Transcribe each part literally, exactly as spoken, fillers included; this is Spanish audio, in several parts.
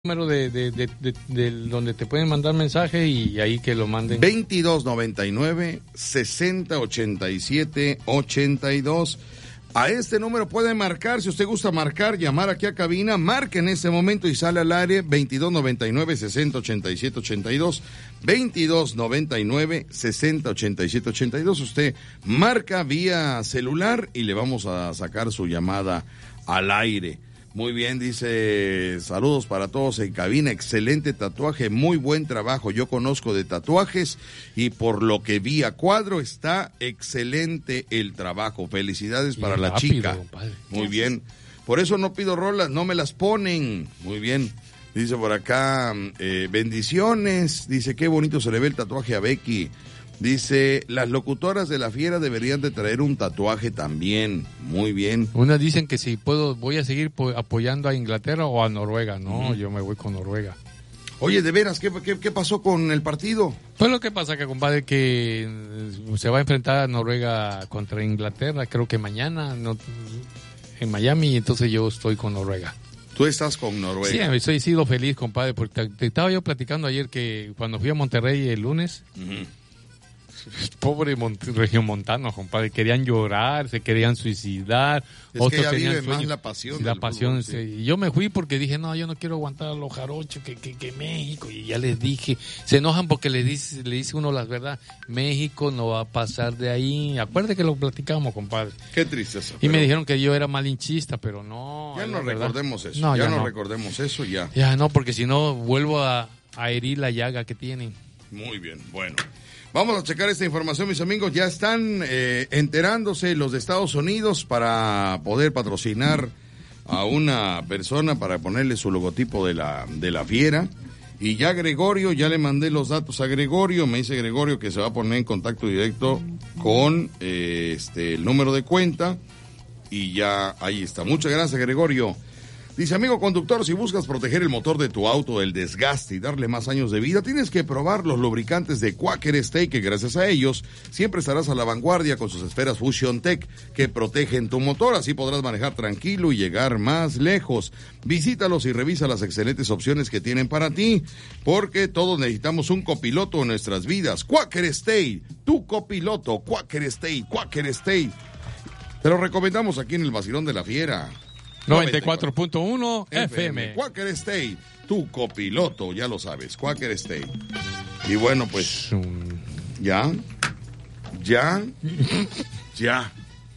número de, de, de, de, de donde te pueden mandar mensaje y ahí que lo manden. veintidós noventa y nueve, sesenta ochenta y siete ochenta y dos. A este número pueden marcar, si usted gusta marcar, llamar aquí a cabina, marque en este momento y sale al aire. Veintidós noventa y nueve, sesenta ochenta y siete ochenta y dos. Veintidós noventa y nueve, sesenta ochenta y siete ochenta y dos. Usted marca vía celular y le vamos a sacar su llamada al aire. Muy bien, dice, saludos para todos en cabina, excelente tatuaje, muy buen trabajo, yo conozco de tatuajes y por lo que vi a cuadro está excelente el trabajo, felicidades para la chica, muy bien, por eso no pido rolas, no me las ponen, muy bien, dice por acá, eh, bendiciones, dice qué bonito se le ve el tatuaje a Becky. Dice, las locutoras de La Fiera deberían de traer un tatuaje también. Muy bien. Unas dicen que si puedo, voy a seguir apoyando a Inglaterra o a Noruega. No, uh-huh. Yo me voy con Noruega. Oye, de veras, ¿qué, qué, qué pasó con el partido? Pues lo que pasa que, compadre, que se va a enfrentar a Noruega contra Inglaterra, creo que mañana, no, en Miami, entonces yo estoy con Noruega. Tú estás con Noruega. Sí, he sido feliz, compadre, porque te, te estaba yo platicando ayer que cuando fui a Monterrey el lunes... Uh-huh. Pobre Mont- regiomontano, compadre, querían llorar, se querían suicidar, es otros que ya tenían vive sueño, más la pasión, la pasión fútbol, sí. Y yo me fui porque dije, no, yo no quiero aguantar a los jarochos, que, que, que México, y ya les dije, se enojan porque le dice, le dice uno las verdad, México no va a pasar de ahí, acuérdate que lo platicamos, compadre. Qué tristeza. Y pero... me dijeron que yo era malinchista, pero no. Ya no recordemos eso, no, ya, ya no, no recordemos eso, ya. Ya no, porque si no vuelvo a, a herir la llaga que tienen. Muy bien, bueno. Vamos a checar esta información, mis amigos. Ya están eh, enterándose los de Estados Unidos para poder patrocinar a una persona para ponerle su logotipo de la, de la Fiera. Y ya Gregorio, ya le mandé los datos a Gregorio. Me dice Gregorio que se va a poner en contacto directo con eh, este el número de cuenta. Y ya ahí está. Muchas gracias, Gregorio. Dice, amigo conductor, si buscas proteger el motor de tu auto del desgaste y darle más años de vida, tienes que probar los lubricantes de Quaker Stay, que gracias a ellos siempre estarás a la vanguardia con sus esferas Fusion Tech que protegen tu motor. Así podrás manejar tranquilo y llegar más lejos. Visítalos y revisa las excelentes opciones que tienen para ti, porque todos necesitamos un copiloto en nuestras vidas. Quaker Stay, tu copiloto. Quaker Stay, Quaker Stay. Te lo recomendamos aquí en el Vacilón de la Fiera. noventa y cuatro punto uno F M. Quaker State, tu copiloto, ya lo sabes, Quaker State. Y bueno, pues, ya, ya, ya,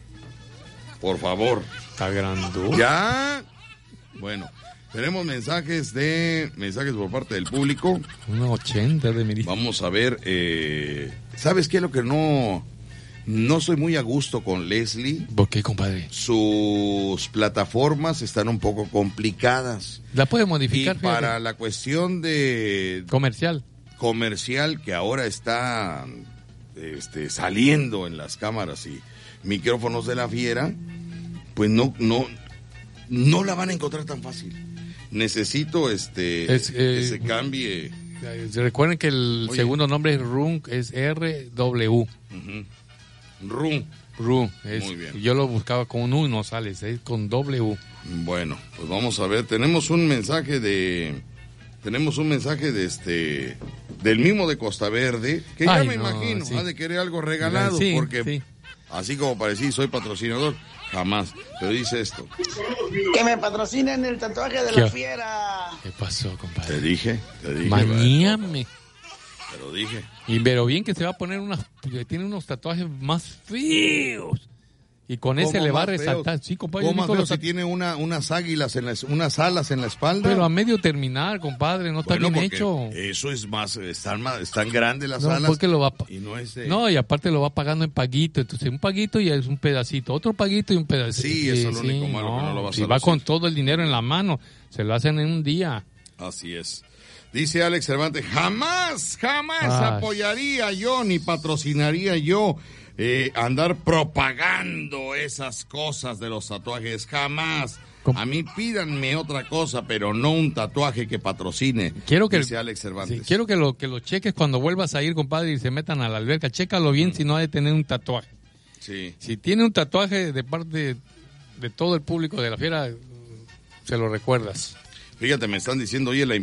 por favor. Está grande. Ya, bueno, tenemos mensajes de, mensajes por parte del público. Una ochenta de mi. Vamos a ver, eh, ¿sabes qué es lo que no... No soy muy a gusto con Leslie? ¿Por qué, compadre? Sus plataformas están un poco complicadas. ¿La puede modificar? Y para fíjate. La cuestión de... Comercial. Comercial que ahora está este, saliendo en las cámaras y micrófonos de la Fiera, pues no, no, no la van a encontrar tan fácil. Necesito este es, eh, que se cambie. Recuerden que el Oye. segundo nombre es Rum, es R W. Uh-huh. Rum. Rum. Es, Muy bien. Yo lo buscaba con un U, no sale, es con W. Bueno, pues vamos a ver. Tenemos un mensaje de... Tenemos un mensaje de este... Del mismo de Costa Verde, que Ay, ya me no, imagino, sí. ha de querer algo regalado, sí, porque sí. así como parecí, soy patrocinador, jamás. Pero dice esto. Que me patrocinen el tatuaje de la Fiera. ¿Qué pasó, compadre? Te dije, te dije. Maníame. Te lo dije. Y pero bien que se va a poner unas, tiene unos tatuajes más feos. Y con ese le va a resaltar. Sí, compadre. ¿Cómo más feo si tiene una, unas águilas, en la, unas alas en la espalda? Pero a medio terminar, compadre, no está bueno, bien hecho. Eso es más, están más, están grandes las no, alas. Porque lo va a, y no, es de... no, y aparte lo va pagando en paguito. Entonces un paguito y es un pedacito, otro paguito y un pedacito. Sí, eso es lo único malo, no, que no lo vas si a Si va lucir. con todo el dinero en la mano, se lo hacen en un día. Así es. Dice Alex Cervantes, jamás, jamás ah. apoyaría yo ni patrocinaría yo eh, andar propagando esas cosas de los tatuajes, jamás. ¿Cómo? A mí pídanme otra cosa, pero no un tatuaje que patrocine, quiero que, dice Alex Cervantes. Sí, quiero que lo, que lo cheques cuando vuelvas a ir, compadre, y se metan a la alberca. Chécalo bien mm. si no ha de tener un tatuaje. Sí. Si tiene un tatuaje de parte de, de todo el público de la Fiera, se lo recuerdas. Fíjate, me están diciendo, oye, la